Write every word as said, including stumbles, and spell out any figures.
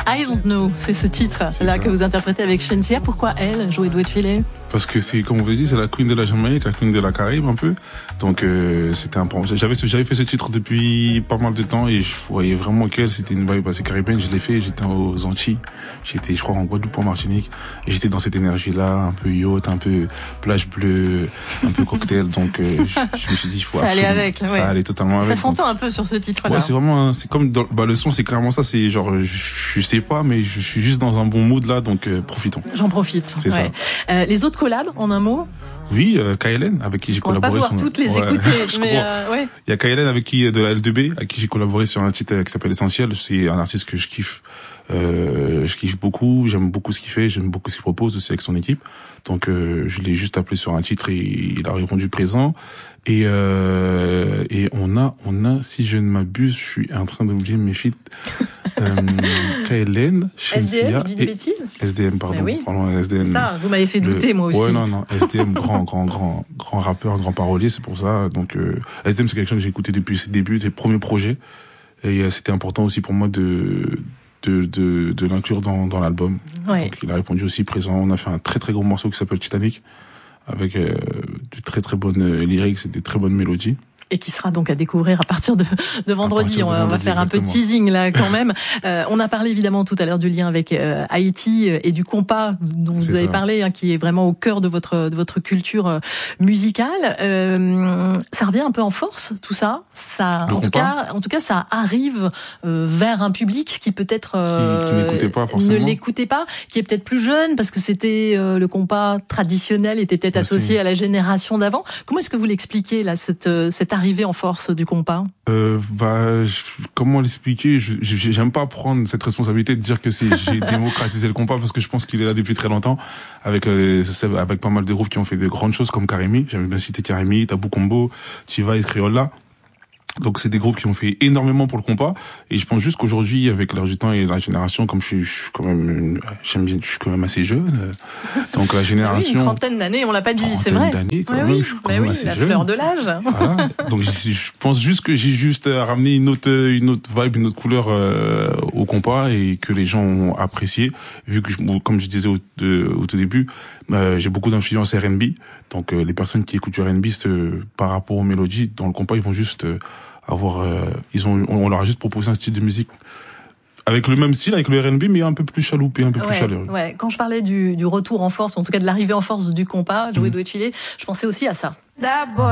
I Don't Know, c'est ce titre-là que vous interprétez avec Shenseea. Pourquoi elle, Joey Douet-Filet? Parce que c'est, comme on vous dit, c'est la queen de la Jamaïque, la queen de la Caraïbe un peu. Donc euh, c'était important. J'avais j'avais fait ce titre depuis pas mal de temps et je voyais vraiment qu'elle, c'était une vibe assez caribéenne. Je l'ai fait, j'étais aux Antilles, j'étais, je crois, en Guadeloupe, en Martinique, et j'étais dans cette énergie-là, un peu yacht, un peu plage bleue, un peu cocktail. Donc euh, je, je me suis dit, il faut ça allait avec, ouais. ça allait totalement avec. Ça s'entend un peu sur ce titre-là. Ouais, c'est vraiment, c'est comme dans, bah le son, c'est clairement ça. C'est genre, je, je sais pas, mais je suis juste dans un bon mood là, donc euh, profitons. J'en profite. C'est ouais. ça. Euh, les autres collabs, en un mot? Oui, euh, K L N, avec qui j'ai On collaboré. On va pas pouvoir sur... toutes les ouais, écouter, mais euh, ouais. Il y a K L N avec qui, de la L deux B, avec qui j'ai collaboré sur un titre qui s'appelle Essentiel. C'est un artiste que je kiffe. Euh, je kiffe beaucoup, j'aime beaucoup ce qu'il fait, j'aime beaucoup ce qu'il propose aussi avec son équipe. Donc euh, je l'ai juste appelé sur un titre et il a répondu présent. Et euh, et on a on a si je ne m'abuse, je suis en train d'oublier mes feats. euh, K L N, Shenseea et bêtises S D M pardon, oui. pardon S D M. Ça, vous m'avez fait douter le, moi aussi. Ouais non non, S D M grand grand grand grand rappeur, grand parolier, c'est pour ça. Donc euh, S D M c'est quelqu'un que j'ai écouté depuis ses débuts, ses premiers projets. Et euh, c'était important aussi pour moi de de de, de l'inclure dans dans l'album. Ouais. Donc il a répondu aussi présent. On a fait un très très gros morceau qui s'appelle Titanic avec euh, de très très bonnes euh, lyrics et des très bonnes mélodies. Et qui sera donc à découvrir à partir de, de vendredi. On va, de vendredi, on va faire exactement. un peu de teasing là quand même. Euh, on a parlé évidemment tout à l'heure du lien avec euh, Haïti et du compas dont C'est vous avez ça. parlé, hein, qui est vraiment au cœur de votre de votre culture euh, musicale. Euh, ça revient un peu en force tout ça. Ça, Le en tout compas cas, en tout cas, ça arrive euh, vers un public qui peut-être euh, qui, qui n'écoutait pas forcément. ne l'écoutait pas, qui est peut-être plus jeune parce que c'était euh, le compas traditionnel était peut-être Merci. associé à la génération d'avant. Comment est-ce que vous l'expliquez là cette cette arrivée en force du compas? Euh, bah, je, comment l'expliquer? Je, je, j'aime pas prendre cette responsabilité de dire que c'est j'ai démocratisé le compas parce que je pense qu'il est là depuis très longtemps avec euh, avec pas mal de groupes qui ont fait de grandes choses comme Karimi. J'aime bien citer Karimi, Tabou Combo, Tiva et Criolla. Donc c'est des groupes qui ont fait énormément pour le compas et je pense juste qu'aujourd'hui avec l'air du temps et la génération, comme je suis, je suis quand même j'aime bien, je suis quand même assez jeune, donc la génération oui, une trentaine d'années, on l'a pas dit, c'est vrai. Trentaine d'années quand oui, même, oui, je suis quand bah même oui, assez la jeune. fleur de l'âge. Voilà. Donc je, je pense juste que j'ai juste ramené une autre une autre vibe, une autre couleur euh, au compas et que les gens ont apprécié vu que je, comme je disais au, de, au tout début, euh, j'ai beaucoup d'influence R and B. Donc euh, les personnes qui écoutent du R and B euh, par rapport aux mélodies dans le compas, ils vont juste euh, avoir euh, ils ont on leur a juste proposé un style de musique avec le même style, avec le R and B, mais un peu plus chaloupé, un peu ouais, plus chaleureux. Ouais. Quand je parlais du, du retour en force, en tout cas de l'arrivée en force du compas, Joey Douet-Filet, je pensais aussi à ça.